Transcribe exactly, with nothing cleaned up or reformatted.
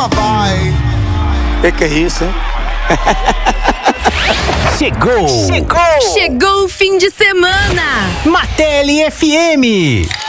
lá vai. Que que é isso, hein? Chegou! Chegou! Chegou o fim de semana! Martelli F M!